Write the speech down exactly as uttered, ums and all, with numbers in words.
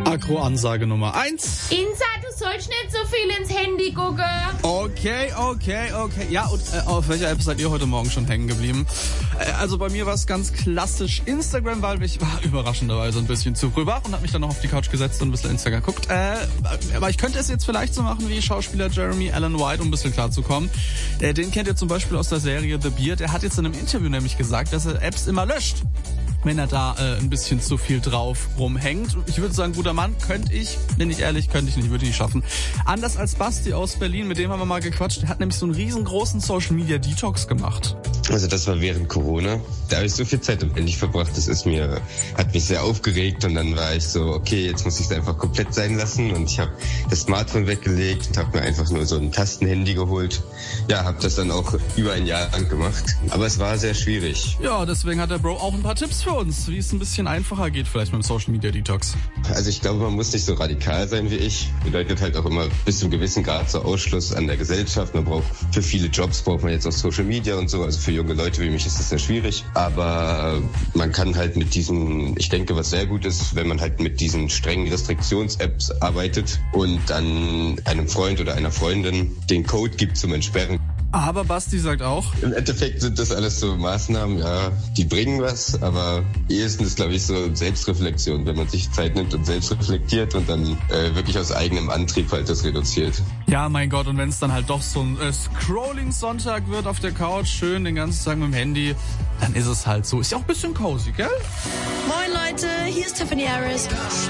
Akro-Ansage Nummer eins. Insa, du sollst nicht so viel ins Handy gucken. Okay, okay, okay. Ja, und äh, auf welcher App seid ihr heute Morgen schon hängen geblieben? Äh, also bei mir war es ganz klassisch Instagram, weil ich war überraschenderweise ein bisschen zu früh wach und habe mich dann noch auf die Couch gesetzt und ein bisschen Instagram geguckt. Äh, aber ich könnte es jetzt vielleicht so machen wie Schauspieler Jeremy Allen White, um ein bisschen klarzukommen. Äh, den kennt ihr zum Beispiel aus der Serie The Beard. Er hat jetzt in einem Interview nämlich gesagt, dass er Apps immer löscht, wenn er da äh, ein bisschen zu viel drauf rumhängt. Ich würde sagen, guter Mann, könnte ich, bin ich ehrlich, könnte ich nicht, würde ich nicht schaffen. Anders als Basti aus Berlin, mit dem haben wir mal gequatscht, der hat nämlich so einen riesengroßen Social-Media-Detox gemacht. Also das war während Corona. Da habe ich so viel Zeit am Handy verbracht, das ist mir, hat mich sehr aufgeregt und dann war ich so, okay, jetzt muss ich es einfach komplett sein lassen und ich habe das Smartphone weggelegt und habe mir einfach nur so ein Tastenhandy geholt. Ja, habe das dann auch über ein Jahr lang gemacht, aber es war sehr schwierig. Ja, deswegen hat der Bro auch ein paar Tipps für uns, wie es ein bisschen einfacher geht vielleicht mit dem Social Media Detox. Also ich glaube, man muss nicht so radikal sein wie ich. Bedeutet halt auch immer bis zu einem gewissen Grad so Ausschluss an der Gesellschaft. Man braucht für viele Jobs braucht man jetzt auch Social Media und so. Also für junge Leute wie mich ist das sehr schwierig. Aber man kann halt mit diesen, ich denke, was sehr gut ist, wenn man halt mit diesen strengen Restriktions-Apps arbeitet und dann einem Freund oder einer Freundin den Code gibt zum Entsperren. Aber Basti sagt auch, im Endeffekt sind das alles so Maßnahmen, ja, die bringen was, aber ehesten ist, glaube ich, so Selbstreflexion, wenn man sich Zeit nimmt und selbst reflektiert und dann äh, wirklich aus eigenem Antrieb halt das reduziert. Ja, mein Gott, und wenn es dann halt doch so ein äh, Scrolling-Sonntag wird auf der Couch, schön den ganzen Tag mit dem Handy, dann ist es halt so. Ist ja auch ein bisschen cozy, gell? Moin Leute, hier ist Tiffany Harris.